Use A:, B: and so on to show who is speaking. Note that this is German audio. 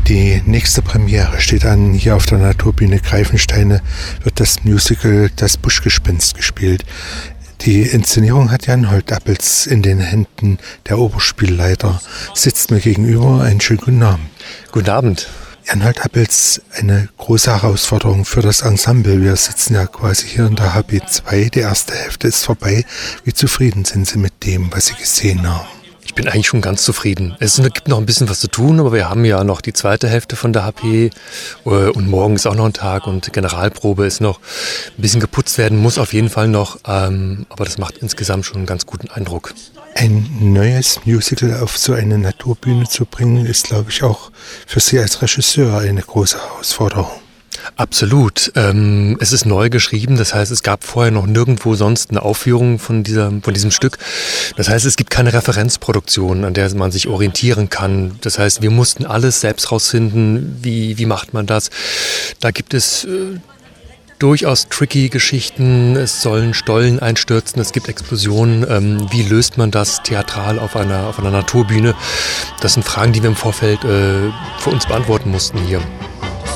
A: Die nächste Premiere steht an. Hier auf der Naturbühne Greifensteine wird das Musical Das Buschgespenst gespielt. Die Inszenierung hat Jan Holtappels in den Händen. Der Oberspielleiter sitzt mir gegenüber. Einen schönen guten Abend.
B: Guten Abend.
A: Jan Holtappels, eine große Herausforderung für das Ensemble. Wir sitzen ja quasi hier in der HB2. Die erste Hälfte ist vorbei. Wie zufrieden sind Sie mit dem, was Sie gesehen haben?
B: Ich bin eigentlich schon ganz zufrieden. Es gibt noch ein bisschen was zu tun, aber wir haben ja noch die zweite Hälfte von der HP und morgen ist auch noch ein Tag und Generalprobe ist noch ein bisschen geputzt werden, muss auf jeden Fall noch, aber das macht insgesamt schon einen ganz guten Eindruck.
A: Ein neues Musical auf so eine Naturbühne zu bringen, ist, glaube ich, auch für Sie als Regisseur eine große Herausforderung.
B: Absolut. Es ist neu geschrieben, das heißt, es gab vorher noch nirgendwo sonst eine Aufführung von diesem Stück. Das heißt, es gibt keine Referenzproduktion, an der man sich orientieren kann. Das heißt, wir mussten alles selbst rausfinden, wie macht man das. Da gibt es durchaus tricky Geschichten, es sollen Stollen einstürzen, es gibt Explosionen. Wie löst man das theatral auf einer Naturbühne? Das sind Fragen, die wir im Vorfeld für uns beantworten mussten hier.